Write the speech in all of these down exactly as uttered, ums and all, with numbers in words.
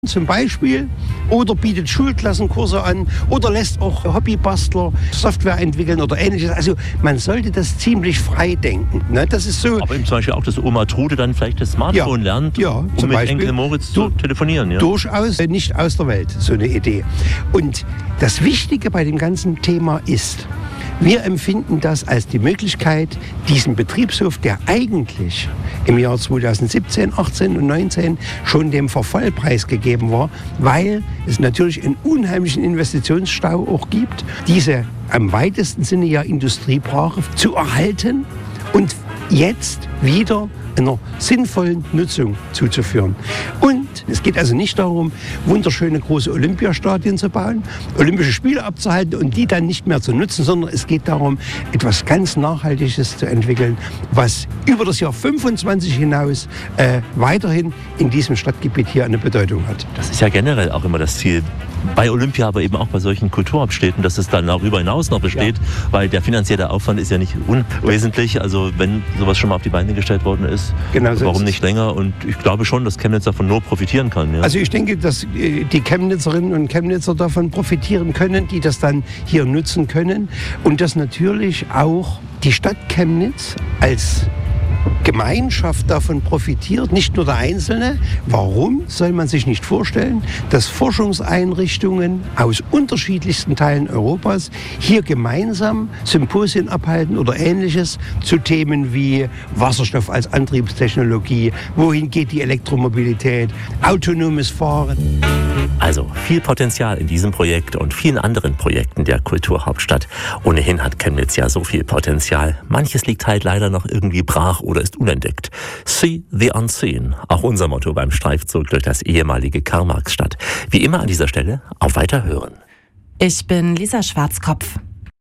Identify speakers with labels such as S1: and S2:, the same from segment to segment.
S1: zum Beispiel, oder bietet Schulklassenkurse an oder lässt auch Hobbybastler Software entwickeln oder ähnliches. Also man sollte das ziemlich frei denken. Ne? Das ist so.
S2: Aber eben zum Beispiel auch, dass Oma Trude dann vielleicht das Smartphone ja, lernt,
S1: ja,
S2: um
S1: zum
S2: mit
S1: Beispiel
S2: Enkel Moritz zu telefonieren. Ja?
S1: Durchaus nicht aus der Welt, so eine Idee. Und das Wichtige bei dem ganzen Thema ist, wir empfinden das als die Möglichkeit, diesen Betriebshof, der eigentlich im Jahr zweitausendsiebzehn, achtzehn und neunzehn schon dem Verfall preisgegeben war, weil es natürlich einen unheimlichen Investitionsstau auch gibt, diese am weitesten Sinne ja Industriebrache zu erhalten und jetzt wieder einer sinnvollen Nutzung zuzuführen. Und es geht also nicht darum, wunderschöne große Olympiastadien zu bauen, Olympische Spiele abzuhalten und die dann nicht mehr zu nutzen, sondern es geht darum, etwas ganz Nachhaltiges zu entwickeln, was über das Jahr fünfundzwanzig hinaus äh, weiterhin in diesem Stadtgebiet hier eine Bedeutung hat.
S2: Das ist ja generell auch immer das Ziel. Bei Olympia, aber eben auch bei solchen Kulturhauptstädten, dass es dann darüber hinaus noch besteht, ja. Weil der finanzielle Aufwand ist ja nicht unwesentlich. Also wenn sowas schon mal auf die Beine gestellt worden ist, genau so warum nicht länger? Und ich glaube schon, dass Chemnitz davon nur profitieren kann. Ja.
S1: Also ich denke, dass die Chemnitzerinnen und Chemnitzer davon profitieren können, die das dann hier nutzen können. Und dass natürlich auch die Stadt Chemnitz als Gemeinschaft davon profitiert, nicht nur der Einzelne. Warum soll man sich nicht vorstellen, dass Forschungseinrichtungen aus unterschiedlichsten Teilen Europas hier gemeinsam Symposien abhalten oder Ähnliches zu Themen wie Wasserstoff als Antriebstechnologie, wohin geht die Elektromobilität, autonomes Fahren.
S2: Also viel Potenzial in diesem Projekt und vielen anderen Projekten der Kulturhauptstadt. Ohnehin hat Chemnitz ja so viel Potenzial. Manches liegt halt leider noch irgendwie brach oder ist unentdeckt. See the unseen. Auch unser Motto beim Streifzug durch das ehemalige Karl-Marx-Stadt. Wie immer an dieser Stelle auf Weiterhören.
S3: Ich bin Lisa Schwarzkopf.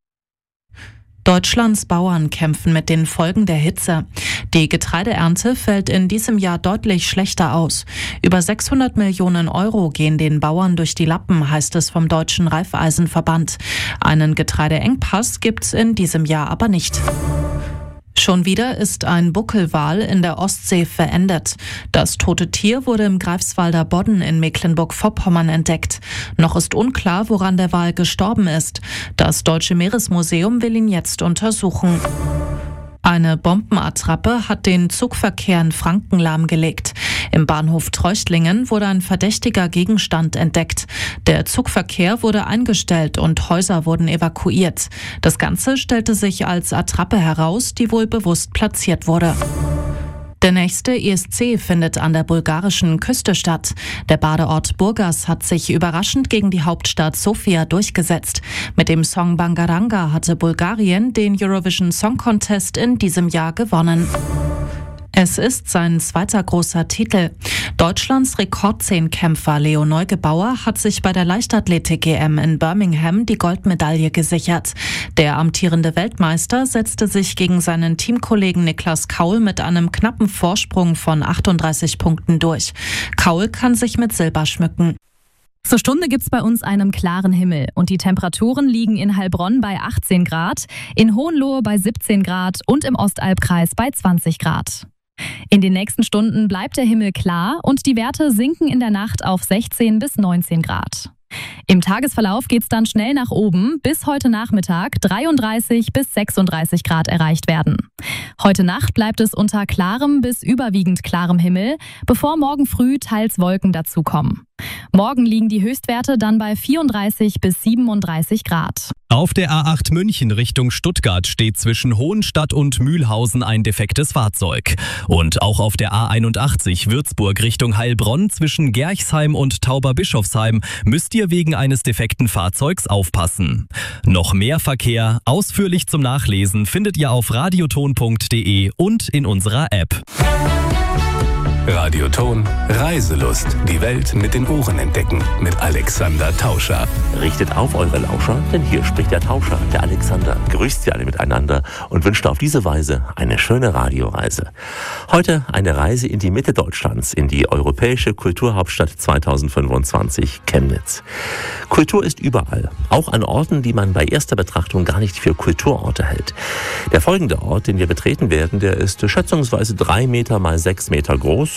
S3: Deutschlands Bauern kämpfen mit den Folgen der Hitze. Die Getreideernte fällt in diesem Jahr deutlich schlechter aus. Über sechshundert Millionen Euro gehen den Bauern durch die Lappen, heißt es vom Deutschen Raiffeisenverband. Einen Getreideengpass gibt's in diesem Jahr aber nicht. Schon wieder ist ein Buckelwal in der Ostsee verendet. Das tote Tier wurde im Greifswalder Bodden in Mecklenburg-Vorpommern entdeckt. Noch ist unklar, woran der Wal gestorben ist. Das Deutsche Meeresmuseum will ihn jetzt untersuchen. Eine Bombenattrappe hat den Zugverkehr in Franken lahmgelegt. Im Bahnhof Treuchtlingen wurde ein verdächtiger Gegenstand entdeckt. Der Zugverkehr wurde eingestellt und Häuser wurden evakuiert. Das Ganze stellte sich als Attrappe heraus, die wohl bewusst platziert wurde. Der nächste E S C findet an der bulgarischen Küste statt. Der Badeort Burgas hat sich überraschend gegen die Hauptstadt Sofia durchgesetzt. Mit dem Song Bangaranga hatte Bulgarien den Eurovision Song Contest in diesem Jahr gewonnen. Es ist sein zweiter großer Titel. Deutschlands Rekordzehnkämpfer Leo Neugebauer hat sich bei der Leichtathletik-E M in Birmingham die Goldmedaille gesichert. Der amtierende Weltmeister setzte sich gegen seinen Teamkollegen Niklas Kaul mit einem knappen Vorsprung von achtunddreißig Punkten durch. Kaul kann sich mit Silber schmücken.
S4: Zur Stunde gibt's bei uns einen klaren Himmel und die Temperaturen liegen in Heilbronn bei achtzehn Grad, in Hohenlohe bei siebzehn Grad und im Ostalbkreis bei zwanzig Grad. In den nächsten Stunden bleibt der Himmel klar und die Werte sinken in der Nacht auf sechzehn bis neunzehn Grad. Im Tagesverlauf geht's dann schnell nach oben, bis heute Nachmittag dreiunddreißig bis sechsunddreißig Grad erreicht werden. Heute Nacht bleibt es unter klarem bis überwiegend klarem Himmel, bevor morgen früh teils Wolken dazukommen. Morgen liegen die Höchstwerte dann bei vierunddreißig bis siebenunddreißig Grad.
S5: Auf der A acht München Richtung Stuttgart steht zwischen Hohenstadt und Mühlhausen ein defektes Fahrzeug. Und auch auf der A einundachtzig Würzburg Richtung Heilbronn zwischen Gerchsheim und Tauberbischofsheim müsst ihr wegen eines defekten Fahrzeugs aufpassen. Noch mehr Verkehr, ausführlich zum Nachlesen, findet ihr auf radioton punkt de und in unserer App.
S6: Radioton Reiselust. Die Welt mit den Ohren entdecken. Mit Alexander Tauscher.
S2: Richtet auf eure Lauscher, denn hier spricht der Tauscher, der Alexander. Grüßt sie alle miteinander und wünscht auf diese Weise eine schöne Radioreise. Heute eine Reise in die Mitte Deutschlands, in die europäische Kulturhauptstadt zweitausendfünfundzwanzig, Chemnitz. Kultur ist überall, auch an Orten, die man bei erster Betrachtung gar nicht für Kulturorte hält. Der folgende Ort, den wir betreten werden, der ist schätzungsweise drei Meter mal sechs Meter groß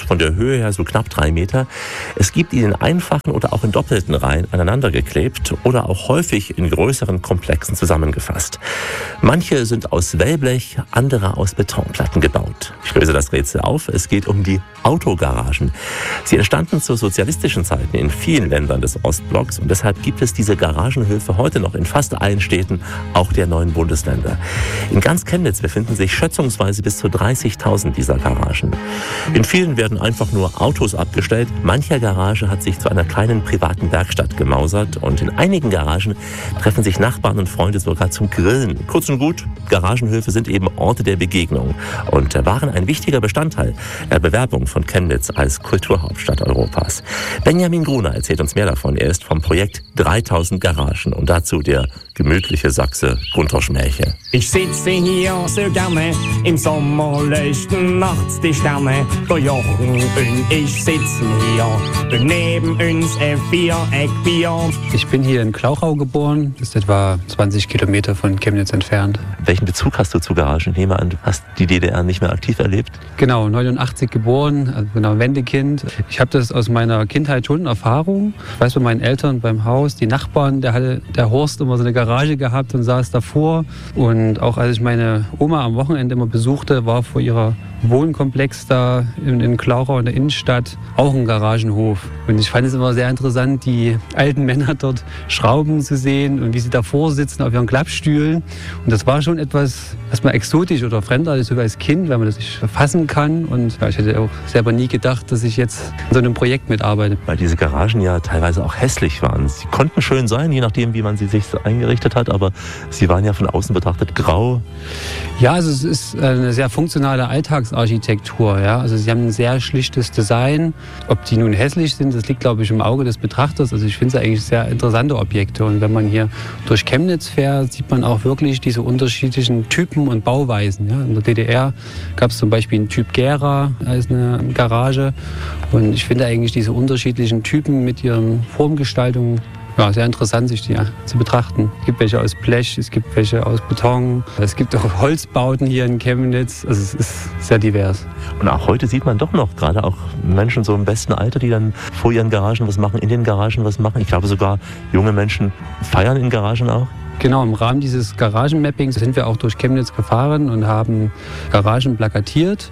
S2: von der Höhe her so knapp drei Meter. Es gibt ihn in einfachen oder auch in doppelten Reihen aneinander geklebt oder auch häufig in größeren Komplexen zusammengefasst. Manche sind aus Wellblech, andere aus Betonplatten gebaut. Ich löse das Rätsel auf. Es geht um die Autogaragen. Sie entstanden zu sozialistischen Zeiten in vielen Ländern des Ostblocks und deshalb gibt es diese Garagenhöfe heute noch in fast allen Städten, auch der neuen Bundesländer. In ganz Chemnitz befinden sich schätzungsweise bis zu dreißigtausend dieser Garagen. In vielen werden einfach nur Autos abgestellt. Mancher Garage hat sich zu einer kleinen privaten Werkstatt gemausert und in einigen Garagen treffen sich Nachbarn und Freunde sogar zum Grillen. Kurz und gut, Garagenhöfe sind eben Orte der Begegnung und waren ein wichtiger Bestandteil der Bewerbung von Chemnitz als Kulturhauptstadt Europas. Benjamin Gruner erzählt uns mehr davon. Er ist vom Projekt dreitausend Garagen und dazu der gemütliche Sachse Gunter Schmäche.
S7: Ich sitze hier so gerne, im Sommer leuchten nachts die Sterne. Der Jochen und ich sitzen hier und neben uns ein Viereckbier.
S8: Ich bin hier in Klauchau geboren, das ist etwa zwanzig Kilometer von Chemnitz entfernt.
S2: Welchen Bezug hast du zu Garagen? Ich nehme an, du hast die D D R nicht mehr aktiv erlebt?
S8: Genau, neunundachtzig geboren, also genau Wendekind. Ich habe das aus meiner Kindheit schon in Erfahrung. Ich weiß bei meinen Eltern beim Haus, die Nachbarn, der hatte der Horst immer so eine Garage gehabt und saß davor. Und auch als ich meine Oma am Wochenende immer besuchte, war vor ihrer Wohnkomplex da in, in Klauchau in der Innenstadt auch ein Garagenhof. Und ich fand es immer sehr interessant, die alten Männer dort schrauben zu sehen und wie sie davor sitzen auf ihren Klappstühlen. Und das war schon etwas erstmal exotisch oder fremdartig, sogar als Kind, weil man das nicht fassen kann. Und ja, ich hätte auch selber nie gedacht, dass ich jetzt in so einem Projekt mitarbeite.
S2: Weil diese Garagen ja teilweise auch hässlich waren. Sie konnten schön sein, je nachdem, wie man sie sich eingerichtet hat, aber sie waren ja von außen betrachtet grau.
S8: Ja, also es ist eine sehr funktionale Alltagsarchitektur. Ja? Also sie haben ein sehr schlichtes Design. Ob die nun hässlich sind, das liegt, glaube ich, im Auge des Betrachters. Also ich finde es eigentlich sehr interessante Objekte. Und wenn man hier durch Chemnitz fährt, sieht man auch wirklich diese unterschiedlichen Typen und Bauweisen. Ja? In der D D R gab es zum Beispiel einen Typ Gera als eine Garage. Und ich finde eigentlich diese unterschiedlichen Typen mit ihren Formgestaltungen ja, sehr interessant, sich die ja, zu betrachten. Es gibt welche aus Blech, es gibt welche aus Beton, es gibt auch Holzbauten hier in Chemnitz. Also es ist sehr divers.
S2: Und auch heute sieht man doch noch gerade auch Menschen so im besten Alter, die dann vor ihren Garagen was machen, in den Garagen was machen. Ich glaube sogar junge Menschen feiern in Garagen auch.
S8: Genau, im Rahmen dieses Garagenmappings sind wir auch durch Chemnitz gefahren und haben Garagen plakatiert.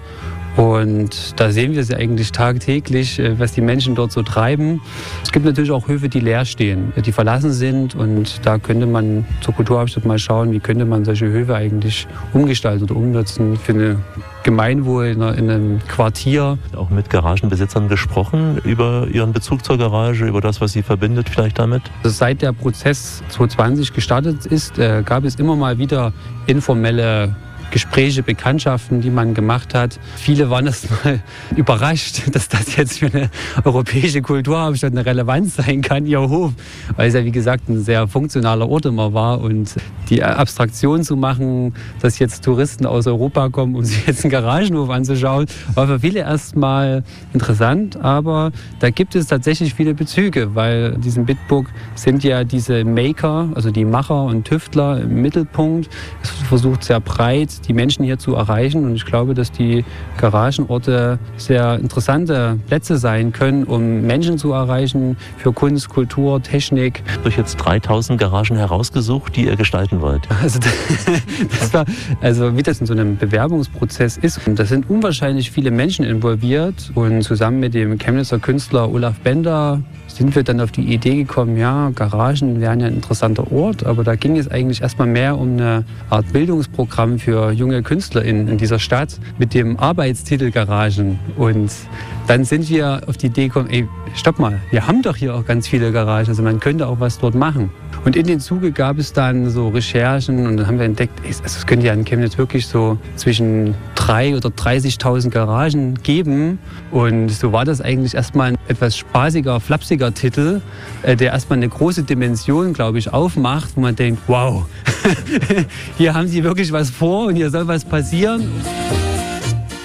S8: Und da sehen wir sie eigentlich tagtäglich, was die Menschen dort so treiben. Es gibt natürlich auch Höfe, die leer stehen, die verlassen sind. Und da könnte man zur Kulturhauptstadt mal schauen, wie könnte man solche Höfe eigentlich umgestalten oder umnutzen für eine Gemeinwohl in einem Quartier.
S2: Auch mit Garagenbesitzern gesprochen über ihren Bezug zur Garage, über das, was sie verbindet vielleicht damit?
S8: Also seit der Prozess zwanzig zwanzig gestartet ist, äh, gab es immer mal wieder informelle Gespräche, Bekanntschaften, die man gemacht hat. Viele waren erst mal überrascht, dass das jetzt für eine europäische Kulturhauptstadt eine Relevanz sein kann, ihr Hof. Weil es ja, wie gesagt, ein sehr funktionaler Ort immer war. Und die Abstraktion zu machen, dass jetzt Touristen aus Europa kommen, um sich jetzt einen Garagenhof anzuschauen, war für viele erst mal interessant. Aber da gibt es tatsächlich viele Bezüge, weil in diesem Bitburg sind ja diese Maker, also die Macher und Tüftler im Mittelpunkt. Es versucht sehr breit, die Menschen hier zu erreichen. Und ich glaube, dass die Garagenorte sehr interessante Plätze sein können, um Menschen zu erreichen für Kunst, Kultur, Technik.
S2: Ich habe euch jetzt dreitausend Garagen herausgesucht, die ihr gestalten wollt.
S8: Also, das war, also wie das in so einem Bewerbungsprozess ist. Und da sind unwahrscheinlich viele Menschen involviert. Und zusammen mit dem Chemnitzer Künstler Olaf Bender sind wir dann auf die Idee gekommen, ja, Garagen wären ja ein interessanter Ort, aber da ging es eigentlich erstmal mehr um eine Art Bildungsprogramm für junge KünstlerInnen in dieser Stadt mit dem Arbeitstitel Garagen. Und dann sind wir auf die Idee gekommen, ey, stopp mal, wir haben doch hier auch ganz viele Garagen, also man könnte auch was dort machen. Und in den Zuge gab es dann so Recherchen und dann haben wir entdeckt, ey, also es könnte ja in Chemnitz wirklich so zwischen drei oder dreißigtausend Garagen geben. Und so war das eigentlich erstmal ein etwas spaßiger, flapsiger Titel, äh, der erstmal eine große Dimension, glaube ich, aufmacht, wo man denkt, wow, hier haben sie wirklich was vor und hier soll was passieren.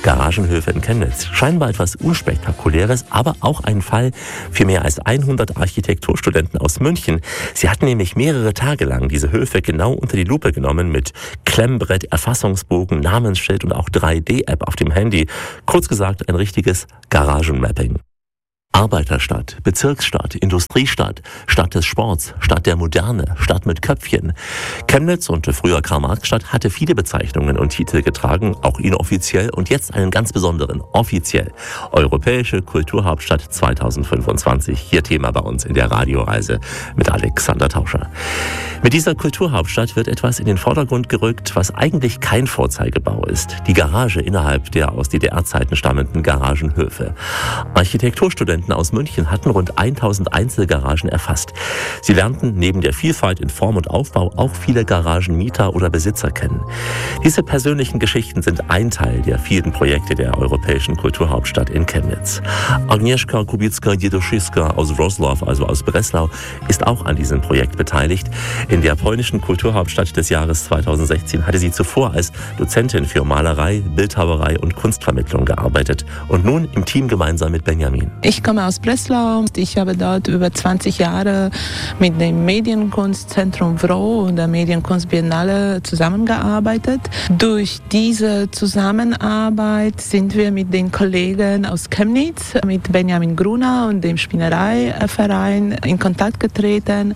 S2: Garagenhöfe in Chemnitz. Scheinbar etwas Unspektakuläres, aber auch ein Fall für mehr als hundert Architekturstudenten aus München. Sie hatten nämlich mehrere Tage lang diese Höfe genau unter die Lupe genommen mit Klemmbrett, Erfassungsbogen, Namensschild und auch drei D App auf dem Handy. Kurz gesagt, ein richtiges Garagenmapping. Arbeiterstadt, Bezirksstadt, Industriestadt, Stadt des Sports, Stadt der Moderne, Stadt mit Köpfchen. Chemnitz und früher Karl-Marx-Stadt hatte viele Bezeichnungen und Titel getragen, auch inoffiziell und jetzt einen ganz besonderen, offiziell. Europäische Kulturhauptstadt zweitausendfünfundzwanzig, hier Thema bei uns in der Radioreise mit Alexander Tauscher. Mit dieser Kulturhauptstadt wird etwas in den Vordergrund gerückt, was eigentlich kein Vorzeigebau ist. Die Garage innerhalb der aus D D R-Zeiten stammenden Garagenhöfe. Architekturstudenten aus München hatten rund tausend Einzelgaragen erfasst. Sie lernten neben der Vielfalt in Form und Aufbau auch viele Garagenmieter oder Besitzer kennen. Diese persönlichen Geschichten sind ein Teil der vielen Projekte der Europäischen Kulturhauptstadt in Chemnitz. Agnieszka Kubicka-Jeduszyska aus Wrocław, also aus Breslau, ist auch an diesem Projekt beteiligt. In der polnischen Kulturhauptstadt des Jahres zweitausendsechzehn hatte sie zuvor als Dozentin für Malerei, Bildhauerei und Kunstvermittlung gearbeitet und nun im Team gemeinsam mit Benjamin.
S9: Ich komme aus Breslau. Ich habe dort über zwanzig Jahre mit dem Medienkunstzentrum Wro und der Medienkunstbiennale zusammengearbeitet. Durch diese Zusammenarbeit sind wir mit den Kollegen aus Chemnitz, mit Benjamin Gruner und dem Spinnereiverein in Kontakt getreten.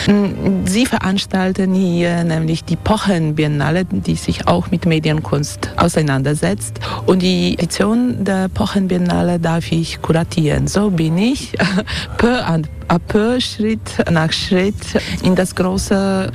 S9: Sie veranstalten hier nämlich die Pochenbiennale, die sich auch mit Medienkunst auseinandersetzt. Und die Edition der Pochenbiennale darf ich kuratieren. So bin ich peu à peu, Schritt nach Schritt in das große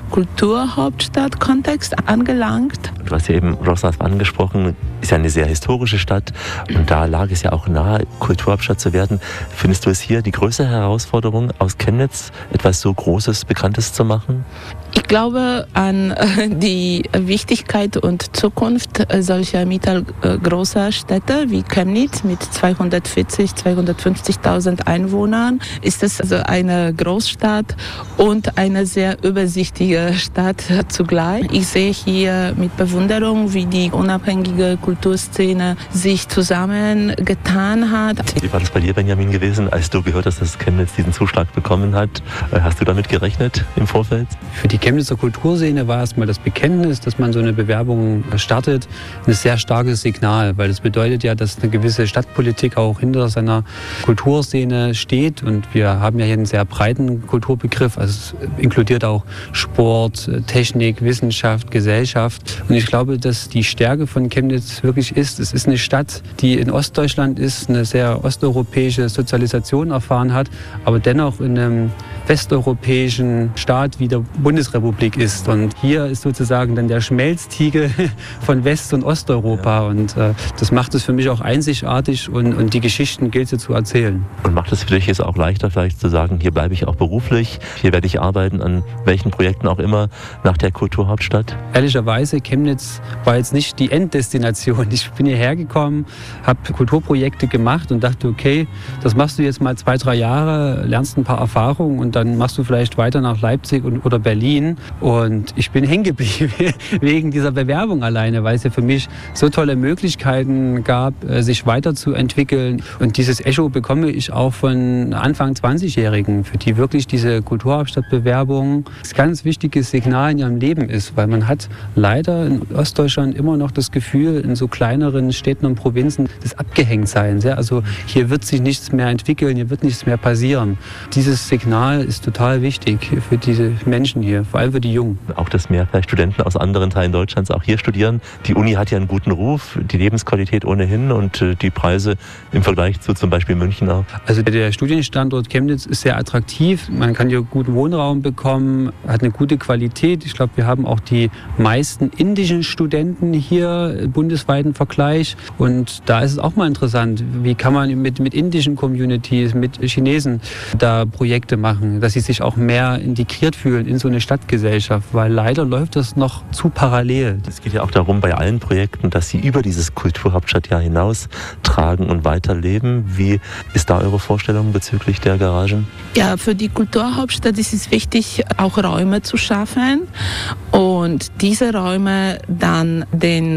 S9: Kulturhauptstadt-Kontext angelangt.
S2: Du hast ja eben Wrocław angesprochen, ist ja eine sehr historische Stadt und da lag es ja auch nahe, Kulturhauptstadt zu werden. Findest du es hier die größte Herausforderung, aus Chemnitz etwas so Großes, Bekanntes zu machen?
S9: Ich glaube an die Wichtigkeit und Zukunft solcher mittelgroßer Städte wie Chemnitz mit zweihundertvierzig, zweihundertfünfzigtausend Einwohnern. Ist es also eine Großstadt und eine sehr übersichtliche Stadt zugleich. Ich sehe hier mit Bewunderung, wie die unabhängige Kulturszene sich zusammengetan hat.
S2: Wie war das bei dir, Benjamin, gewesen, als du gehört hast, dass Chemnitz diesen Zuschlag bekommen hat? Hast du damit gerechnet im Vorfeld?
S8: Für die Chemnitzer Kulturszene war erstmal das Bekenntnis, dass man so eine Bewerbung startet, ein sehr starkes Signal, weil das bedeutet ja, dass eine gewisse Stadtpolitik auch hinter seiner Kulturszene steht und wir haben ja hier einen sehr breiten Kulturbegriff, also es inkludiert auch Sport, Technik, Wissenschaft, Gesellschaft und ich glaube, dass die Stärke von Chemnitz wirklich ist, es ist eine Stadt, die in Ostdeutschland ist, eine sehr osteuropäische Sozialisation erfahren hat, aber dennoch in einem westeuropäischen Staat wie der Bundesrepublik ist. Und hier ist sozusagen dann der Schmelztiegel von West- und Osteuropa. Und äh, das macht es für mich auch einzigartig und, und die Geschichten gilt es zu erzählen.
S2: Und macht es für dich jetzt auch leichter, vielleicht zu sagen, hier bleibe ich auch beruflich, hier werde ich arbeiten, an welchen Projekten auch immer, nach der Kulturhauptstadt?
S8: Ehrlicherweise, Chemnitz war jetzt nicht die Enddestination. Ich bin hierher gekommen, habe Kulturprojekte gemacht und dachte, okay, das machst du jetzt mal zwei, drei Jahre, lernst ein paar Erfahrungen und dann machst du vielleicht weiter nach Leipzig und, oder Berlin. Und ich bin hängen geblieben wegen dieser Bewerbung alleine, weil es ja für mich so tolle Möglichkeiten gab, sich weiterzuentwickeln. Und dieses Echo bekomme ich auch von Anfang zwanzigjährigen, für die wirklich diese Kulturhauptstadtbewerbung ein ganz wichtiges Signal in ihrem Leben ist, weil man hat leider in Ostdeutschland immer noch das Gefühl, in so kleineren Städten und Provinzen des Abgehängtseins. Ja? Also hier wird sich nichts mehr entwickeln, hier wird nichts mehr passieren. Dieses Signal ist total wichtig für diese Menschen hier, vor allem für die Jungen.
S2: Auch, dass mehr vielleicht Studenten aus anderen Teilen Deutschlands auch hier studieren. Die Uni hat ja einen guten Ruf, die Lebensqualität ohnehin und die Preise im Vergleich zu zum Beispiel München auch.
S8: Also der Studienstandort Chemnitz ist sehr attraktiv. Man kann hier guten Wohnraum bekommen, hat eine gute Qualität. Ich glaube, wir haben auch die meisten indischen Studenten hier bundesweit im Vergleich. Und da ist es auch mal interessant, wie kann man mit, mit indischen Communities, mit Chinesen da Projekte machen, dass sie sich auch mehr integriert fühlen in so eine Stadtgesellschaft, weil leider läuft das noch zu parallel.
S2: Es geht ja auch darum, bei allen Projekten, dass sie über dieses Kulturhauptstadtjahr hinaus tragen und weiterleben. Wie ist da eure Vorstellung bezüglich der Garagen?
S9: Ja, für die Kulturhauptstadt ist es wichtig, auch Räume zu schaffen und diese Räume dann den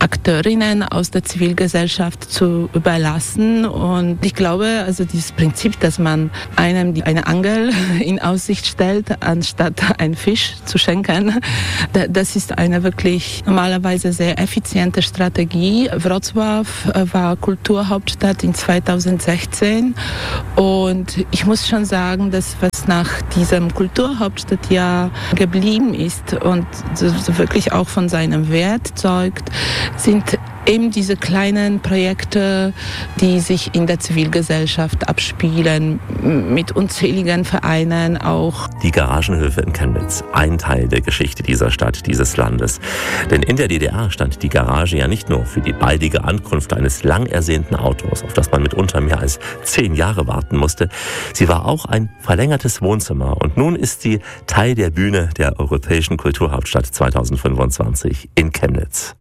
S9: Akteurinnen aus der Zivilgesellschaft zu überlassen. Und ich glaube, also dieses Prinzip, dass man einem die, eine Angel in Aussicht stellt, anstatt einen Fisch zu schenken, das ist eine wirklich normalerweise sehr effiziente Strategie. Wrocław war Kulturhauptstadt in zweitausendsechzehn und ich muss schon sagen, dass was nach diesem Kulturhauptstadtjahr geblieben ist und so wirklich auch von seinem Wert zeugt, sind eben diese kleinen Projekte, die sich in der Zivilgesellschaft abspielen, mit unzähligen Vereinen auch.
S2: Die Garagenhöfe in Chemnitz, ein Teil der Geschichte dieser Stadt, dieses Landes. Denn in der D D R stand die Garage ja nicht nur für die baldige Ankunft eines lang ersehnten Autos, auf das man mitunter mehr als zehn Jahre warten musste. Sie war auch ein verlängertes Wohnzimmer und nun ist sie Teil der Bühne der Europäischen Kulturhauptstadt zweitausendfünfundzwanzig in Chemnitz.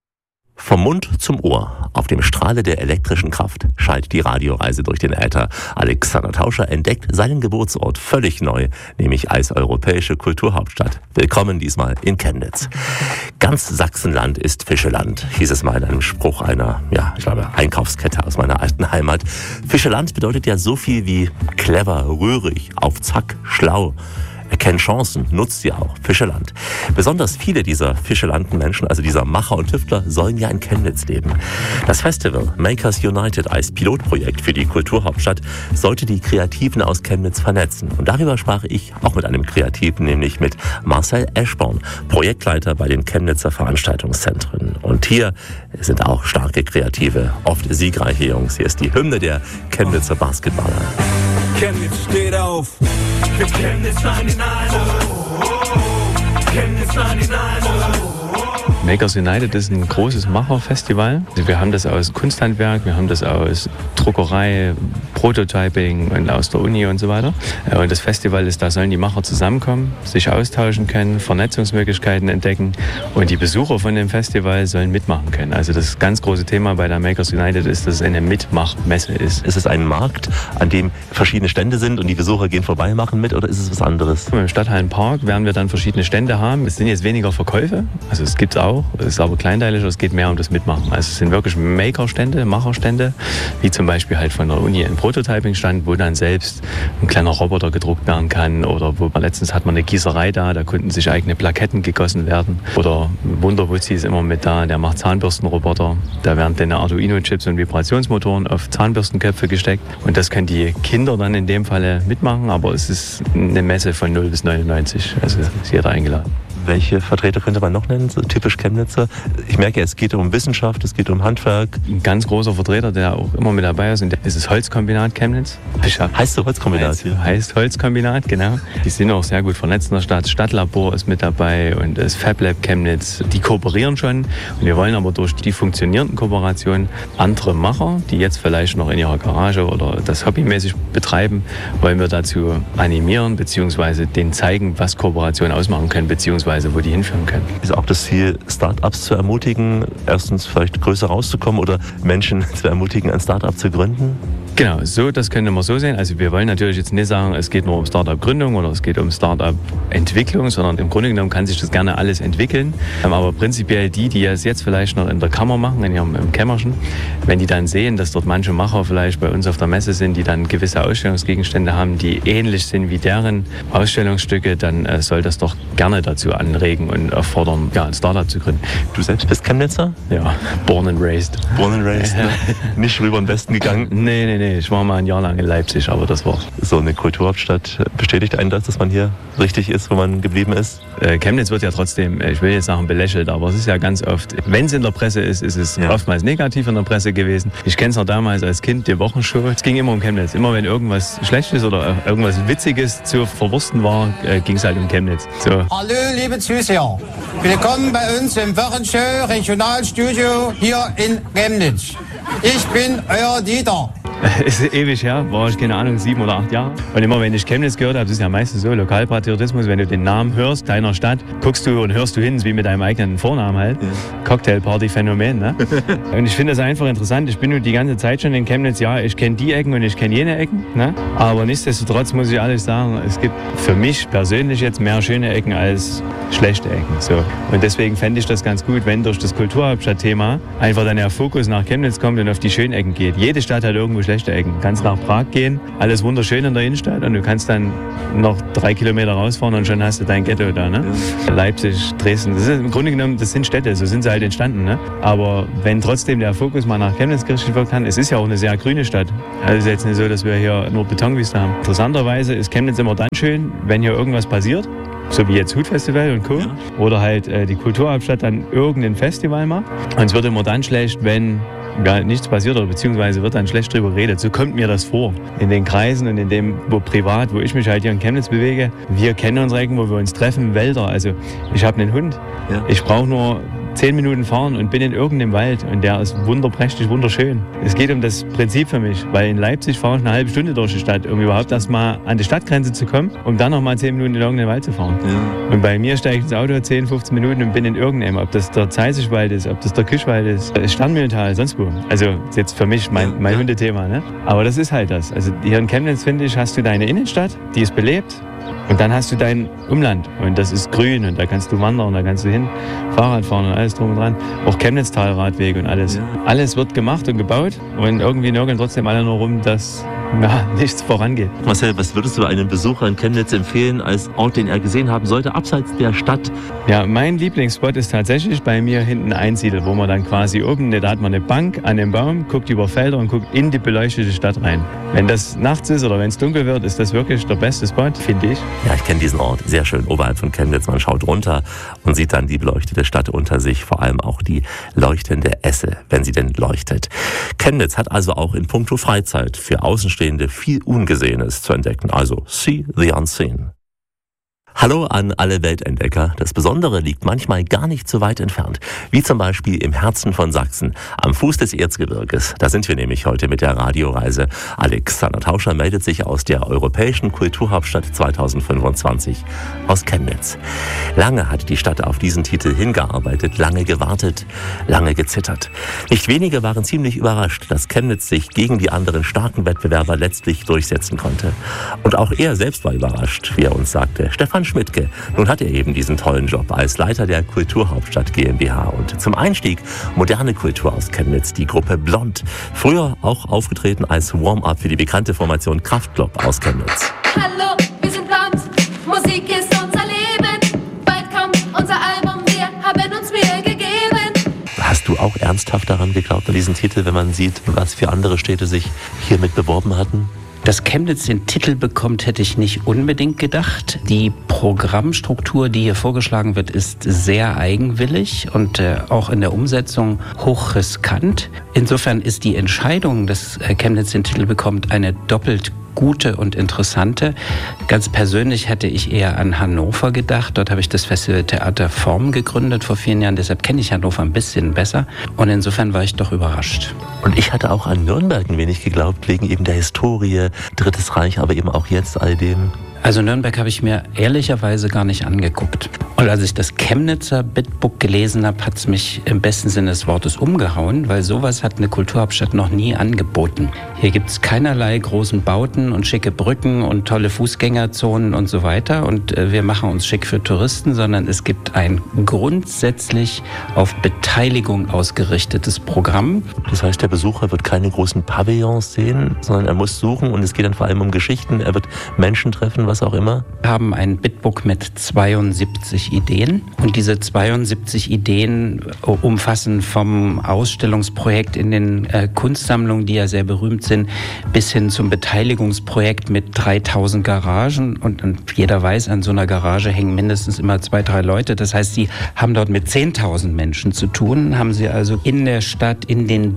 S2: Vom Mund zum Ohr, auf dem Strahle der elektrischen Kraft, schallt die Radioreise durch den Äther. Alexander Tauscher entdeckt seinen Geburtsort völlig neu, nämlich als europäische Kulturhauptstadt. Willkommen diesmal in Chemnitz. Ganz Sachsenland ist Fischeland, hieß es mal in einem Spruch einer, ja, ich glaube, Einkaufskette aus meiner alten Heimat. Fischeland bedeutet ja so viel wie clever, rührig, auf Zack, schlau. Erkennt Chancen, nutzt sie auch. Fischeland. Besonders viele dieser Fischelanten-Menschen, also dieser Macher und Tüftler, sollen ja in Chemnitz leben. Das Festival Makers United als Pilotprojekt für die Kulturhauptstadt sollte die Kreativen aus Chemnitz vernetzen. Und darüber sprach ich auch mit einem Kreativen, nämlich mit Marcel Eschborn, Projektleiter bei den Chemnitzer Veranstaltungszentren. Und hier sind auch starke Kreative, oft siegreiche Jungs. Hier ist die Hymne der Chemnitzer Basketballer.
S10: Chemnitz steht auf. Für Chemnitz neunundneunzig. Oh, oh, oh. Chemnitz neunundneunzig. Oh, oh.
S8: Makers United ist ein großes Macherfestival. Wir haben das aus Kunsthandwerk, wir haben das aus Druckerei, Prototyping und aus der Uni und so weiter. Und das Festival ist, da sollen die Macher zusammenkommen, sich austauschen können, Vernetzungsmöglichkeiten entdecken und die Besucher von dem Festival sollen mitmachen können. Also das ganz große Thema bei der Makers United ist, dass es eine Mitmachmesse ist.
S2: Ist es ein Markt, an dem verschiedene Stände sind und die Besucher gehen vorbei, machen mit, oder ist es was anderes?
S8: Im Stadthallenpark werden wir dann verschiedene Stände haben. Es sind jetzt weniger Verkäufe, also es gibt es auch, es ist aber kleinteiliger, es geht mehr um das Mitmachen. Also es sind wirklich Maker-Stände, Macherstände, wie zum Beispiel halt von der Uni ein Prototyping-Stand, wo dann selbst ein kleiner Roboter gedruckt werden kann, oder wo letztens hat man eine Gießerei da, da konnten sich eigene Plaketten gegossen werden. Oder Wunderwuzzi ist immer mit da, der macht Zahnbürstenroboter. Da werden dann Arduino-Chips und Vibrationsmotoren auf Zahnbürstenköpfe gesteckt und das können die Kinder dann in dem Falle mitmachen, aber es ist eine Messe von null bis neunundneunzig, also ist jeder eingeladen.
S2: Welche Vertreter könnte man noch nennen, so typisch Chemnitzer? Ich merke, es geht um Wissenschaft, es geht um Handwerk.
S8: Ein ganz großer Vertreter, der auch immer mit dabei ist, ist das Holzkombinat Chemnitz.
S2: Heißt so Holzkombinat?
S8: Heißt, heißt Holzkombinat, genau. Die sind auch sehr gut vernetzt in der Stadt. Stadtlabor ist mit dabei und das FabLab Chemnitz. Die kooperieren schon und wir wollen aber durch die funktionierenden Kooperationen andere Macher, die jetzt vielleicht noch in ihrer Garage oder das hobbymäßig betreiben, wollen wir dazu animieren bzw. denen zeigen, was Kooperationen ausmachen können bzw. wo die hinführen können.
S2: Ist auch das Ziel, Start-ups zu ermutigen, erstens vielleicht größer rauszukommen oder Menschen zu ermutigen, ein Start-up zu gründen?
S8: Genau, so, das könnte man so sehen. Also wir wollen natürlich jetzt nicht sagen, es geht nur um Start-up-Gründung oder es geht um Start-up-Entwicklung, sondern im Grunde genommen kann sich das gerne alles entwickeln. Aber prinzipiell die, die es jetzt vielleicht noch in der Kammer machen, in ihrem im Kämmerchen, wenn die dann sehen, dass dort manche Macher vielleicht bei uns auf der Messe sind, die dann gewisse Ausstellungsgegenstände haben, die ähnlich sind wie deren Ausstellungsstücke, dann äh, soll das doch gerne dazu anregen und auffordern, ja, ein Start-up zu gründen.
S2: Du selbst bist Chemnitzer?
S8: Ja, born and raised.
S2: Born and raised, ne? Nicht rüber in den Westen gegangen?
S8: Nee, nee, nee. Ich war mal ein Jahr lang in Leipzig, aber das war's.
S2: So eine Kulturhauptstadt bestätigt einen das, dass man hier richtig ist, wo man geblieben ist?
S8: Äh, Chemnitz wird ja trotzdem, ich will jetzt sagen belächelt, aber es ist ja ganz oft, wenn es in der Presse ist, ist es ja oftmals negativ in der Presse gewesen. Ich kenne es noch damals als Kind, die Wochenshow. Es ging immer um Chemnitz. Immer wenn irgendwas Schlechtes oder irgendwas Witziges zu verwursten war, äh, ging es halt um Chemnitz. So.
S11: Hallo liebe Zuschauer, willkommen bei uns im Wochenshow Regionalstudio hier in Chemnitz. Ich bin euer Dieter.
S12: ist ewig her, war ich, keine Ahnung, sieben oder acht Jahre. Und immer wenn ich Chemnitz gehört habe, das ist ja meistens so, Lokalpatriotismus, wenn du den Namen hörst, deiner Stadt, guckst du und hörst du hin, wie mit deinem eigenen Vornamen halt. Ja. Cocktailparty-Phänomen, ne? Und ich finde das einfach interessant. Ich bin nur die ganze Zeit schon in Chemnitz, ja, ich kenne die Ecken und ich kenne jene Ecken, ne? Aber nichtsdestotrotz muss ich ehrlich sagen, es gibt für mich persönlich jetzt mehr schöne Ecken als schlechte Ecken. So. Und deswegen fände ich das ganz gut, wenn durch das Kulturhauptstadtthema einfach dann der Fokus nach Chemnitz kommt und auf die schönen Ecken geht. Jede Stadt hat irgendwo schlechte Ecken. Du kannst nach Prag gehen, alles wunderschön in der Innenstadt und du kannst dann noch drei Kilometer rausfahren und schon hast du dein Ghetto da. Ne? Ja. Leipzig, Dresden, das ist im Grunde genommen, das sind Städte, so sind sie halt entstanden. Ne? Aber wenn trotzdem der Fokus mal nach Chemnitz gerichtet werden kann, es ist ja auch eine sehr grüne Stadt. Also es ist jetzt nicht so, dass wir hier nur Betonwüste haben. Interessanterweise ist Chemnitz immer dann schön, wenn hier irgendwas passiert. So wie jetzt Hutfestival und Co. Ja. Oder halt äh, die Kulturhauptstadt dann irgendein Festival macht. Und es wird immer dann schlecht, wenn ja, nichts passiert oder beziehungsweise wird dann schlecht drüber geredet. So kommt mir das vor. In den Kreisen und in dem, wo privat, wo ich mich halt hier in Chemnitz bewege. Wir kennen unsere Ecken, wo wir uns treffen, Wälder. Also ich habe einen Hund. Ja. Ich brauche nur zehn Minuten fahren und bin in irgendeinem Wald und der ist wunderprächtig, wunderschön. Es geht um das Prinzip für mich, weil in Leipzig fahre ich eine halbe Stunde durch die Stadt, um überhaupt erst mal an die Stadtgrenze zu kommen, um dann noch mal zehn Minuten in irgendeinen Wald zu fahren. Ja. Und bei mir steige ich ins Auto zehn, fünfzehn Minuten und bin in irgendeinem, ob das der Zeissichwald ist, ob das der Küschwald ist, Sternmühlental, sonst wo. Also ist jetzt für mich mein, mein ja. Hundethema, ne? Aber das ist halt das. Also hier in Chemnitz, finde ich, hast du deine Innenstadt, die ist belebt. Und dann hast du dein Umland und das ist grün und da kannst du wandern, da kannst du hin, Fahrrad fahren und alles drum und dran. Auch Chemnitztal-Radwege und alles. Ja. Alles wird gemacht und gebaut und irgendwie nörgeln trotzdem alle nur rum, dass ja, nichts vorangeht.
S2: Marcel, was würdest du einem Besucher in Chemnitz empfehlen als Ort, den er gesehen haben sollte, abseits der Stadt?
S12: Ja, mein Lieblingsspot ist tatsächlich bei mir hinten Einsiedel, wo man dann quasi oben, da hat man eine Bank an dem Baum, guckt über Felder und guckt in die beleuchtete Stadt rein. Wenn das nachts ist oder wenn es dunkel wird, ist das wirklich der beste Spot, finde ich.
S2: Ja, ich kenne diesen Ort sehr schön oberhalb von Chemnitz. Man schaut runter und sieht dann die beleuchtete Stadt unter sich, vor allem auch die leuchtende Esse, wenn sie denn leuchtet. Chemnitz hat also auch in puncto Freizeit für Außenstehende viel Ungesehenes zu entdecken. Also see the unseen. Hallo an alle Weltentdecker. Das Besondere liegt manchmal gar nicht so weit entfernt. Wie zum Beispiel im Herzen von Sachsen, am Fuß des Erzgebirges. Da sind wir nämlich heute mit der Radioreise. Alexander Tauscher meldet sich aus der Europäischen Kulturhauptstadt zweitausendfünfundzwanzig aus Chemnitz. Lange hat die Stadt auf diesen Titel hingearbeitet, lange gewartet, lange gezittert. Nicht wenige waren ziemlich überrascht, dass Chemnitz sich gegen die anderen starken Wettbewerber letztlich durchsetzen konnte. Und auch er selbst war überrascht, wie er uns sagte. Stefan Schmidtke. Nun hat er eben diesen tollen Job als Leiter der Kulturhauptstadt GmbH und zum Einstieg moderne Kultur aus Chemnitz, die Gruppe Blond. Früher auch aufgetreten als Warm-up für die bekannte Formation Kraftklub aus Chemnitz.
S13: Hallo, wir sind Blond, Musik ist unser Leben, bald kommt unser Album, wir haben uns Mühe gegeben.
S2: Hast du auch ernsthaft daran geglaubt, an diesen Titel, wenn man sieht, was für andere Städte sich hiermit beworben hatten?
S14: Dass Chemnitz den Titel bekommt, hätte ich nicht unbedingt gedacht. Die Programmstruktur, die hier vorgeschlagen wird, ist sehr eigenwillig und äh, auch in der Umsetzung hochriskant. Insofern ist die Entscheidung, dass äh, Chemnitz den Titel bekommt, eine doppelt gute und interessante. Ganz persönlich hätte ich eher an Hannover gedacht. Dort habe ich das Festival Theater Form gegründet vor vielen Jahren. Deshalb kenne ich Hannover ein bisschen besser. Und insofern war ich doch überrascht.
S2: Und ich hatte auch an Nürnberg ein wenig geglaubt, wegen eben der Historie, Drittes Reich, aber eben auch jetzt all dem.
S14: Also Nürnberg habe ich mir ehrlicherweise gar nicht angeguckt. Und als ich das Chemnitzer Bitbook gelesen habe, hat es mich im besten Sinne des Wortes umgehauen, weil sowas hat eine Kulturhauptstadt noch nie angeboten. Hier gibt es keinerlei großen Bauten und schicke Brücken und tolle Fußgängerzonen und so weiter. Und äh, wir machen uns schick für Touristen, sondern es gibt ein grundsätzlich auf Beteiligung ausgerichtetes Programm.
S2: Das heißt, der Besucher wird keine großen Pavillons sehen, sondern er muss suchen und es geht dann vor allem um Geschichten. Er wird Menschen treffen, was auch immer.
S14: Wir haben ein Bitbook mit zweiundsiebzig Ideen und diese zweiundsiebzig Ideen umfassen vom Ausstellungsprojekt in den äh, Kunstsammlungen, die ja sehr berühmt sind, bis hin zum Beteiligungsprojekt mit dreitausend Garagen und, und jeder weiß, an so einer Garage hängen mindestens immer zwei, drei Leute. Das heißt, sie haben dort mit zehntausend Menschen zu tun, haben sie also in der Stadt, in den Beziehungen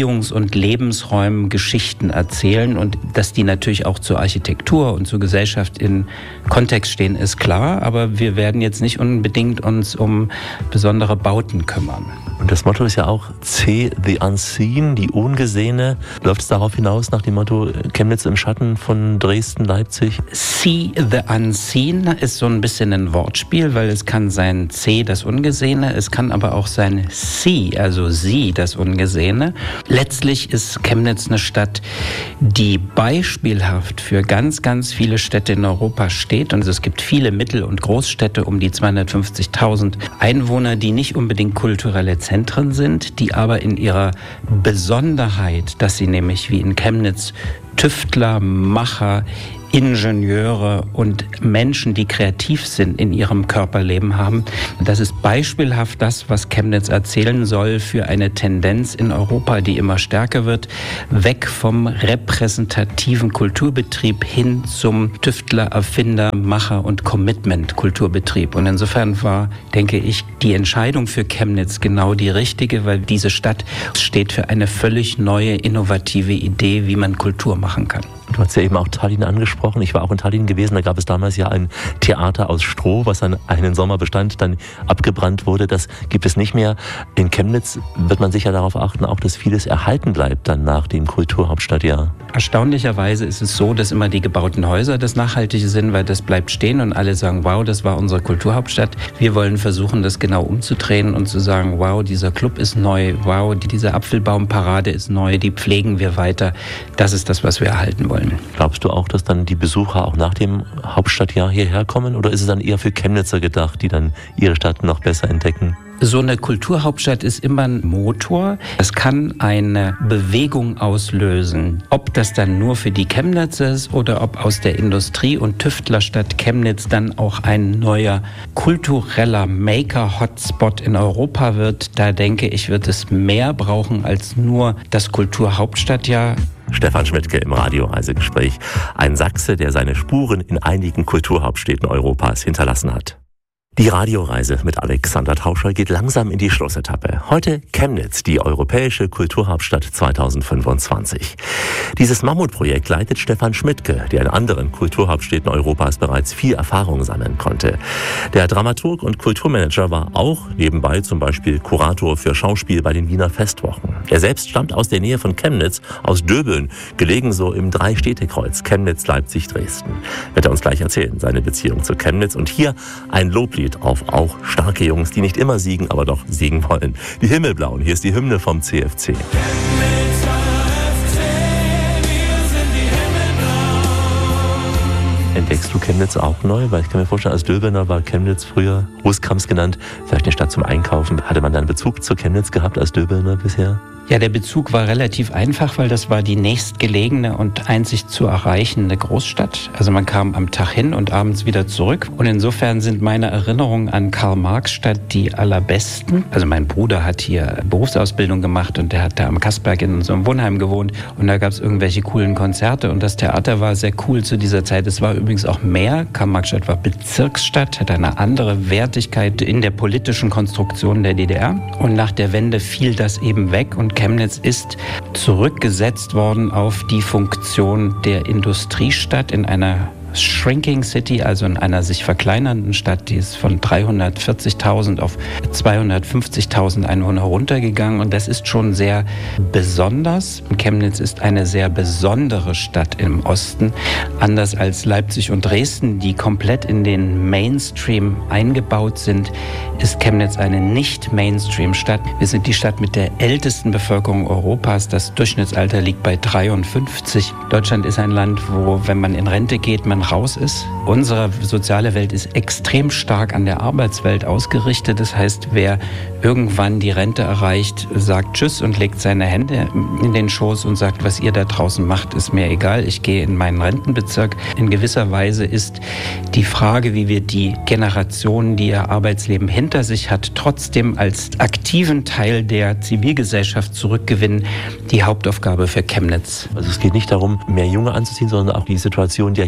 S14: Beziehungs- und Lebensräumen Geschichten erzählen und dass die natürlich auch zur Architektur und zur Gesellschaft in Kontext stehen, ist klar, aber wir werden jetzt nicht unbedingt uns um besondere Bauten kümmern.
S2: Und das Motto ist ja auch See the Unseen, die Ungesehene. Läuft es darauf hinaus nach dem Motto Chemnitz im Schatten von Dresden, Leipzig?
S14: See the Unseen ist so ein bisschen ein Wortspiel, weil es kann sein C, das Ungesehene, es kann aber auch sein Sie, also Sie, das Ungesehene. Letztlich ist Chemnitz eine Stadt, die beispielhaft für ganz, ganz viele Städte in Europa steht. Und es gibt viele Mittel- und Großstädte um die zweihundertfünfzigtausend Einwohner, die nicht unbedingt kulturelle Zentren sind, die aber in ihrer Besonderheit, dass sie nämlich wie in Chemnitz Tüftler, Macher, Ingenieure und Menschen, die kreativ sind, in ihrem Körperleben haben. Das ist beispielhaft das, was Chemnitz erzählen soll für eine Tendenz in Europa, die immer stärker wird, weg vom repräsentativen Kulturbetrieb hin zum Tüftler, Erfinder, Macher und Commitment-Kulturbetrieb. Und insofern war, denke ich, die Entscheidung für Chemnitz genau die richtige, weil diese Stadt steht für eine völlig neue, innovative Idee, wie man Kultur machen kann.
S2: Du hast ja eben auch Tallinn angesprochen. Ich war auch in Tallinn gewesen. Da gab es damals ja ein Theater aus Stroh, was dann einen Sommer bestand, dann abgebrannt wurde. Das gibt es nicht mehr. In Chemnitz wird man sicher darauf achten, auch dass vieles erhalten bleibt dann nach dem Kulturhauptstadtjahr.
S14: Erstaunlicherweise ist es so, dass immer die gebauten Häuser das Nachhaltige sind, weil das bleibt stehen und alle sagen, wow, das war unsere Kulturhauptstadt. Wir wollen versuchen, das genau umzudrehen und zu sagen, wow, dieser Club ist neu, wow, diese Apfelbaumparade ist neu, die pflegen wir weiter. Das ist das, was wir erhalten wollen.
S2: Glaubst du auch, dass dann die Besucher auch nach dem Hauptstadtjahr hierher kommen? Oder ist es dann eher für Chemnitzer gedacht, die dann ihre Stadt noch besser entdecken?
S14: So eine Kulturhauptstadt ist immer ein Motor. Es kann eine Bewegung auslösen. Ob das dann nur für die Chemnitzer ist oder ob aus der Industrie- und Tüftlerstadt Chemnitz dann auch ein neuer kultureller Maker-Hotspot in Europa wird, da denke ich, wird es mehr brauchen als nur das Kulturhauptstadtjahr.
S2: Stefan Schmidtke im Radioreisegespräch. Ein Sachse, der seine Spuren in einigen Kulturhauptstädten Europas hinterlassen hat. Die Radioreise mit Alexander Tauscher geht langsam in die Schlussetappe. Heute Chemnitz, die europäische Kulturhauptstadt zweitausendfünfundzwanzig. Dieses Mammutprojekt leitet Stefan Schmidtke, der in anderen Kulturhauptstädten Europas bereits viel Erfahrung sammeln konnte. Der Dramaturg und Kulturmanager war auch nebenbei zum Beispiel Kurator für Schauspiel bei den Wiener Festwochen. Er selbst stammt aus der Nähe von Chemnitz, aus Döbeln, gelegen so im Drei-Städte-Kreuz Chemnitz, Leipzig, Dresden. Wird er uns gleich erzählen, seine Beziehung zu Chemnitz. Und hier ein Loblied auf auch starke Jungs, die nicht immer siegen, aber doch siegen wollen. Die Himmelblauen, hier ist die Hymne vom C F C. Entdeckst du Chemnitz auch neu? Weil ich kann mir vorstellen, als Döbener war Chemnitz früher, Rußkamps genannt, vielleicht eine Stadt zum Einkaufen. Hatte man da einen Bezug zu Chemnitz gehabt als Döbener bisher?
S14: Ja, der Bezug war relativ einfach, weil das war die nächstgelegene und einzig zu erreichende Großstadt. Also man kam am Tag hin und abends wieder zurück. Und insofern sind meine Erinnerungen an Karl-Marx-Stadt die allerbesten. Also mein Bruder hat hier Berufsausbildung gemacht und der hat da am Kassberg in so einem Wohnheim gewohnt. Und da gab es irgendwelche coolen Konzerte und das Theater war sehr cool zu dieser Zeit. Es war übrigens auch mehr. Karl-Marx-Stadt war Bezirksstadt, hat eine andere Wertigkeit in der politischen Konstruktion der D D R. Und nach der Wende fiel das eben weg und Chemnitz ist zurückgesetzt worden auf die Funktion der Industriestadt in einer Shrinking City, also in einer sich verkleinernden Stadt, die ist von dreihundertvierzigtausend auf zweihundertfünfzigtausend Einwohner runtergegangen und das ist schon sehr besonders. Chemnitz ist eine sehr besondere Stadt im Osten, anders als Leipzig und Dresden, die komplett in den Mainstream eingebaut sind, ist Chemnitz eine Nicht-Mainstream-Stadt. Wir sind die Stadt mit der ältesten Bevölkerung Europas, das Durchschnittsalter liegt bei dreiundfünfzig. Deutschland ist ein Land, wo, wenn man in Rente geht, man raus ist. Unsere soziale Welt ist extrem stark an der Arbeitswelt ausgerichtet. Das heißt, wer irgendwann die Rente erreicht, sagt Tschüss und legt seine Hände in den Schoß und sagt, was ihr da draußen macht, ist mir egal. Ich gehe in meinen Rentenbezirk. In gewisser Weise ist die Frage, wie wir die Generation, die ihr Arbeitsleben hinter sich hat, trotzdem als aktiven Teil der Zivilgesellschaft zurückgewinnen, die Hauptaufgabe für Chemnitz.
S2: Also es geht nicht darum, mehr Junge anzuziehen, sondern auch die Situation der hier Lebenden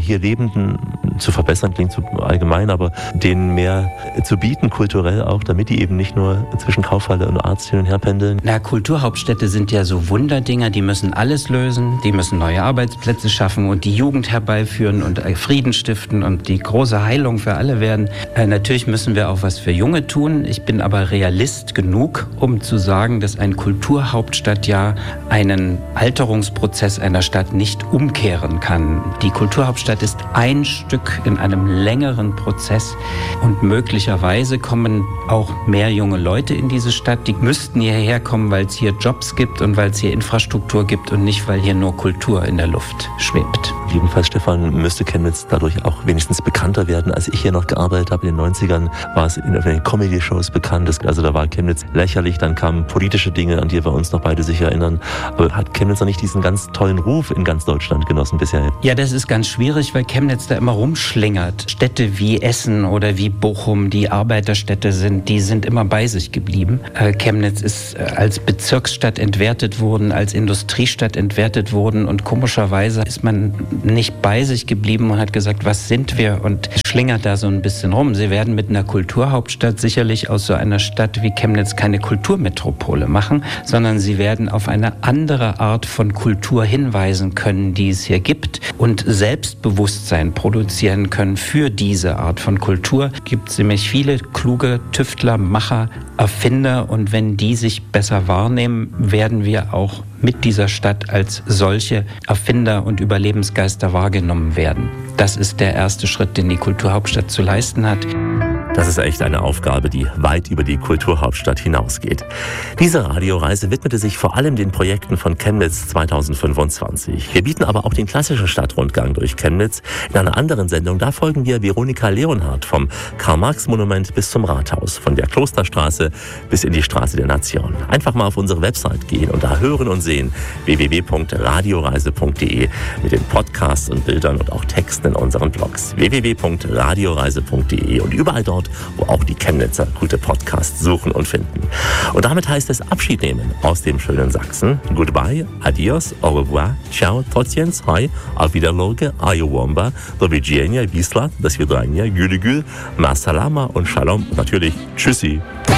S2: Studenten zu verbessern, klingt zu allgemein, aber denen mehr zu bieten, kulturell auch, damit die eben nicht nur zwischen Kaufhalle und Arzt hin und her pendeln?
S14: Na, Kulturhauptstädte sind ja so Wunderdinger, die müssen alles lösen, die müssen neue Arbeitsplätze schaffen und die Jugend herbeiführen und Frieden stiften und die große Heilung für alle werden. Äh, natürlich müssen wir auch was für Junge tun. Ich bin aber Realist genug, um zu sagen, dass ein Kulturhauptstadtjahr einen Alterungsprozess einer Stadt nicht umkehren kann. Die Kulturhauptstadt ist ein Stück in einem längeren Prozess und möglicherweise kommen auch mehr junge Leute in diese Stadt. Die müssten hierher kommen, weil es hier Jobs gibt und weil es hier Infrastruktur gibt und nicht, weil hier nur Kultur in der Luft schwebt.
S2: Jedenfalls, Stefan, müsste Chemnitz dadurch auch wenigstens bekannter werden. Als ich hier noch gearbeitet habe in den neunzigern, war es in den Comedy-Shows bekannt. Also da war Chemnitz lächerlich, dann kamen politische Dinge, an die wir uns noch beide sich erinnern. Aber hat Chemnitz noch nicht diesen ganz tollen Ruf in ganz Deutschland genossen bisher?
S14: Ja, das ist ganz schwierig, weil Chemnitz da immer rumschlingert. Städte wie Essen oder wie Bochum, die Arbeiterstädte sind, die sind immer bei sich geblieben. Äh, Chemnitz ist äh, als Bezirksstadt entwertet worden, als Industriestadt entwertet worden und komischerweise ist man nicht bei sich geblieben und hat gesagt, was sind wir, und schlingert da so ein bisschen rum. Sie werden mit einer Kulturhauptstadt sicherlich aus so einer Stadt wie Chemnitz keine Kulturmetropole machen, sondern sie werden auf eine andere Art von Kultur hinweisen können, die es hier gibt, und Selbstbewusstsein produzieren können für diese Art von Kultur. Es gibt nämlich viele kluge Tüftler, Macher, Erfinder, und wenn die sich besser wahrnehmen, werden wir auch mit dieser Stadt als solche Erfinder und Überlebensgeister wahrgenommen werden. Das ist der erste Schritt, den die Kulturhauptstadt zu leisten hat.
S2: Das ist echt eine Aufgabe, die weit über die Kulturhauptstadt hinausgeht. Diese Radioreise widmete sich vor allem den Projekten von Chemnitz zweitausendfünfundzwanzig. Wir bieten aber auch den klassischen Stadtrundgang durch Chemnitz. In einer anderen Sendung, da folgen wir Veronika Leonhardt vom Karl-Marx-Monument bis zum Rathaus, von der Klosterstraße bis in die Straße der Nation. Einfach mal auf unsere Website gehen und da hören und sehen, w w w punkt radioreise punkt d e, mit den Podcasts und Bildern und auch Texten in unseren Blogs. w w w punkt radioreise punkt d e und überall dort, wo auch die Chemnitzer gute Podcasts suchen und finden. Und damit heißt es Abschied nehmen aus dem schönen Sachsen. Goodbye, adios, au revoir, ciao, tociens, hi, auf Wiederloge, ayowomba, do widzenia, bisla, do svidania, gülügül, ma salama und shalom und natürlich tschüssi.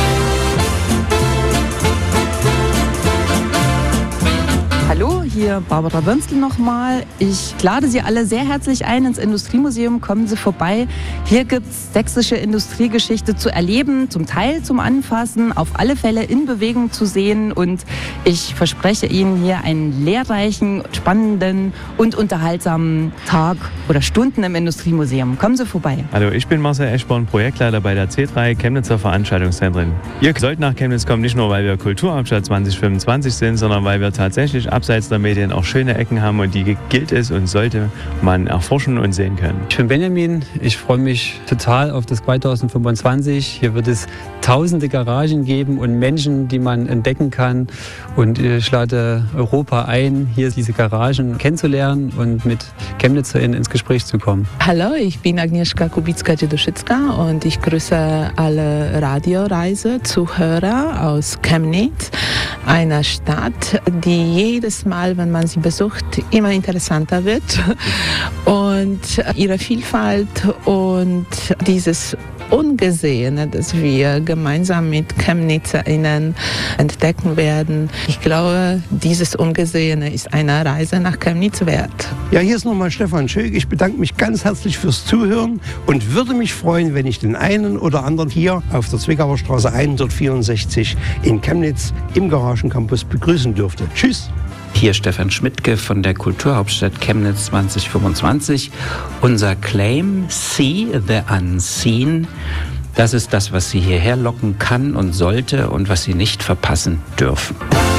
S15: Hallo, hier Barbara Wönstel nochmal. Ich lade Sie alle sehr herzlich ein ins Industriemuseum. Kommen Sie vorbei. Hier gibt es sächsische Industriegeschichte zu erleben, zum Teil zum Anfassen, auf alle Fälle in Bewegung zu sehen. Und ich verspreche Ihnen hier einen lehrreichen, spannenden und unterhaltsamen Tag oder Stunden im Industriemuseum. Kommen Sie vorbei.
S12: Hallo, ich bin Marcel Eschborn, Projektleiter bei der C drei Chemnitzer Veranstaltungszentren. Ihr sollt nach Chemnitz kommen, nicht nur, weil wir Kulturhauptstadt zwanzig fünfundzwanzig sind, sondern weil wir tatsächlich abseits der Medien auch schöne Ecken haben, und die gilt es und sollte man erforschen und sehen können.
S8: Ich bin Benjamin, ich freue mich total auf das zweitausendfünfundzwanzig. Hier wird es tausende Garagen geben und Menschen, die man entdecken kann, und ich lade Europa ein, hier diese Garagen kennenzulernen und mit ChemnitzerInnen ins Gespräch zu kommen.
S9: Hallo, ich bin Agnieszka Kubicka-Dzieduschicka und ich grüße alle Radioreise-Zuhörer aus Chemnitz, einer Stadt, die jedes Mal, wenn man sie besucht, immer interessanter wird. Und ihre Vielfalt und dieses Ungesehene, das wir gemeinsam mit ChemnitzerInnen entdecken werden. Ich glaube, dieses Ungesehene ist eine Reise nach Chemnitz wert.
S1: Ja, hier ist nochmal Stefan Schöck. Ich bedanke mich ganz herzlich fürs Zuhören und würde mich freuen, wenn ich den einen oder anderen hier auf der Zwickauer Straße hundertvierundsechzig in Chemnitz im Garagencampus begrüßen dürfte. Tschüss!
S14: Hier Stefan Schmidtke von der Kulturhauptstadt Chemnitz zwanzig fünfundzwanzig. Unser Claim, See the Unseen, das ist das, was Sie hierher locken kann und sollte und was Sie nicht verpassen dürfen.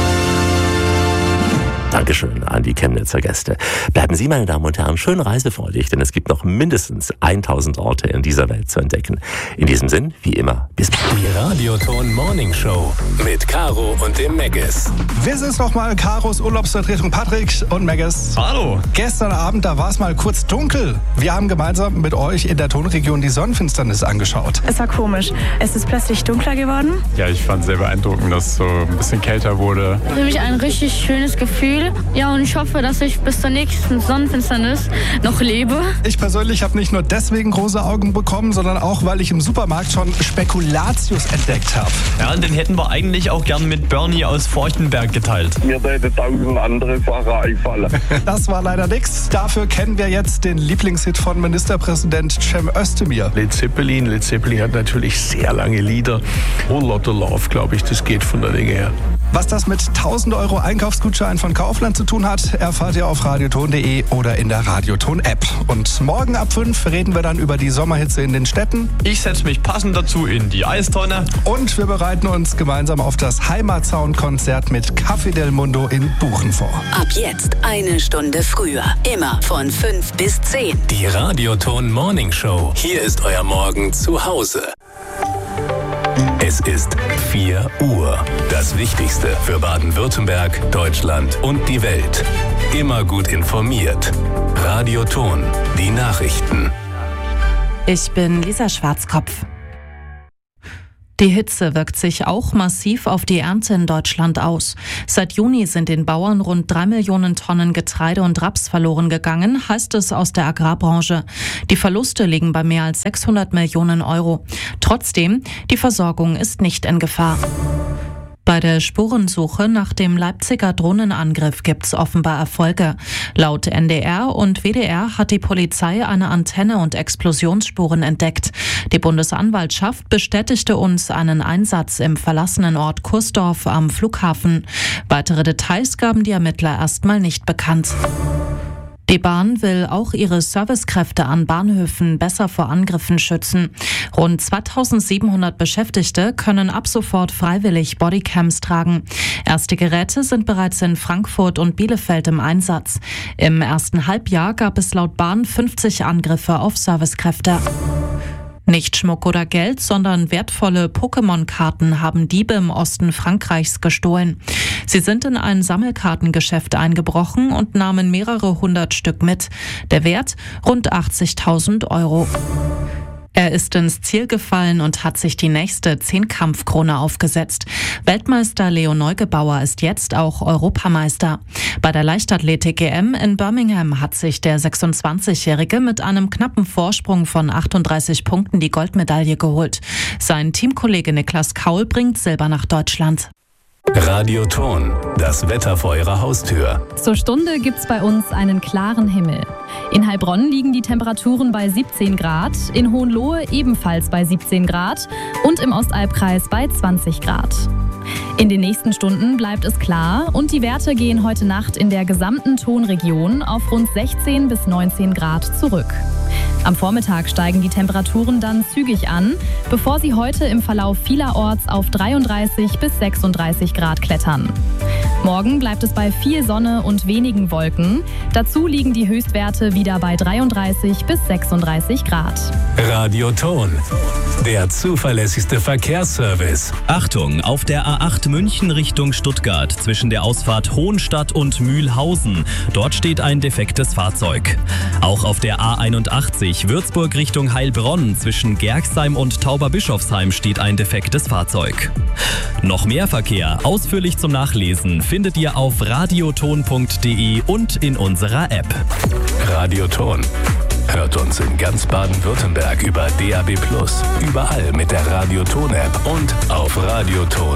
S2: Dankeschön an die Chemnitzer Gäste. Bleiben Sie, meine Damen und Herren, schön reisefreudig, denn es gibt noch mindestens tausend Orte in dieser Welt zu entdecken. In diesem Sinn, wie immer, bis bald.
S6: Die Radioton Morning Show mit Caro und dem Meggis.
S16: Wir sind nochmal Caros Urlaubsvertretung Patrick und Meggis.
S17: Hallo.
S16: Gestern Abend, da war es mal kurz dunkel. Wir haben gemeinsam mit euch in der Tonregion die Sonnenfinsternis angeschaut.
S18: Es war komisch. Es ist plötzlich dunkler geworden.
S17: Ja, ich fand es sehr beeindruckend, dass es so ein bisschen kälter wurde.
S18: Für mich ein richtig schönes Gefühl.
S17: Gefühl. Ja, und ich hoffe, dass ich bis zur nächsten Sonnenfinsternis noch lebe.
S16: Ich persönlich habe nicht nur deswegen große Augen bekommen, sondern auch, weil ich im Supermarkt schon Spekulatius entdeckt habe.
S19: Ja, und den hätten wir eigentlich auch gern mit Bernie aus Forchtenberg geteilt.
S20: Mir hätte tausend andere Sachen einfallen.
S16: Das war leider nichts. Dafür kennen wir jetzt den Lieblingshit von Ministerpräsident Cem Özdemir.
S21: Led Zeppelin. Led Zeppelin hat natürlich sehr lange Lieder. Whole Lotta Love, glaube ich, das geht von der Länge her.
S16: Was das mit tausend Euro Einkaufsgutschein von Kaufland zu tun hat, erfahrt ihr auf radioton punkt de oder in der Radioton-App. Und morgen ab fünf reden wir dann über die Sommerhitze in den Städten.
S19: Ich setze mich passend dazu in die Eistonne.
S16: Und wir bereiten uns gemeinsam auf das Heimatsound-Konzert mit Café del Mundo in Buchen vor.
S22: Ab jetzt eine Stunde früher. Immer von fünf bis zehn.
S6: Die Radioton Morning Show. Hier ist euer Morgen zu Hause. Es ist vier Uhr. Das Wichtigste für Baden-Württemberg, Deutschland und die Welt. Immer gut informiert. Radioton. Die Nachrichten.
S3: Ich bin Lisa Schwarzkopf. Die Hitze wirkt sich auch massiv auf die Ernte in Deutschland aus. Seit Juni sind den Bauern rund drei Millionen Tonnen Getreide und Raps verloren gegangen, heißt es aus der Agrarbranche. Die Verluste liegen bei mehr als sechshundert Millionen Euro. Trotzdem, die Versorgung ist nicht in Gefahr. Bei der Spurensuche nach dem Leipziger Drohnenangriff gibt's offenbar Erfolge. Laut N D R und W D R hat die Polizei eine Antenne und Explosionsspuren entdeckt. Die Bundesanwaltschaft bestätigte uns einen Einsatz im verlassenen Ort Kursdorf am Flughafen. Weitere Details gaben die Ermittler erstmal nicht bekannt. Die Bahn will auch ihre Servicekräfte an Bahnhöfen besser vor Angriffen schützen. Rund zweitausendsiebenhundert Beschäftigte können ab sofort freiwillig Bodycams tragen. Erste Geräte sind bereits in Frankfurt und Bielefeld im Einsatz. Im ersten Halbjahr gab es laut Bahn fünfzig Angriffe auf Servicekräfte. Nicht Schmuck oder Geld, sondern wertvolle Pokémon-Karten haben Diebe im Osten Frankreichs gestohlen. Sie sind in ein Sammelkartengeschäft eingebrochen und nahmen mehrere hundert Stück mit. Der Wert rund achtzigtausend Euro. Er ist ins Ziel gefallen und hat sich die nächste Zehnkampfkrone aufgesetzt. Weltmeister Leo Neugebauer ist jetzt auch Europameister. Bei der Leichtathletik-E M in Birmingham hat sich der sechsundzwanzigjährige mit einem knappen Vorsprung von achtunddreißig Punkten die Goldmedaille geholt. Sein Teamkollege Niklas Kaul bringt Silber nach Deutschland.
S6: Radioton, das Wetter vor eurer Haustür.
S4: Zur Stunde gibt's bei uns einen klaren Himmel. In Heilbronn liegen die Temperaturen bei siebzehn Grad, in Hohenlohe ebenfalls bei siebzehn Grad und im Ostalbkreis bei zwanzig Grad. In den nächsten Stunden bleibt es klar und die Werte gehen heute Nacht in der gesamten Tonregion auf rund sechzehn bis neunzehn Grad zurück. Am Vormittag steigen die Temperaturen dann zügig an, bevor sie heute im Verlauf vielerorts auf dreiunddreißig bis sechsunddreißig Grad klettern. Morgen bleibt es bei viel Sonne und wenigen Wolken. Dazu liegen die Höchstwerte wieder bei dreiunddreißig bis sechsunddreißig Grad.
S6: Radioton, der zuverlässigste Verkehrsservice.
S5: Achtung, auf der A acht München Richtung Stuttgart zwischen der Ausfahrt Hohenstadt und Mühlhausen. Dort steht ein defektes Fahrzeug. Auch auf der A einundachtzig Würzburg Richtung Heilbronn zwischen Gerxheim und Tauberbischofsheim steht ein defektes Fahrzeug. Noch mehr Verkehr, ausführlich zum Nachlesen, findet ihr auf radioton punkt de und in unserer App.
S6: Radioton. Hört uns in ganz Baden-Württemberg über D A B plus, überall mit der Radioton-App und auf radioton